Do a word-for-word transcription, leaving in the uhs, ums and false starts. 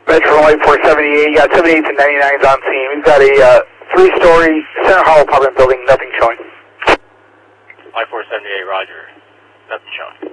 Metro from Light four seventy-eight, you got seventy-eights and ninety-nines on scene. We've got a uh, three-story center hall apartment building, nothing showing. Light four seventy-eight, roger. Nothing showing.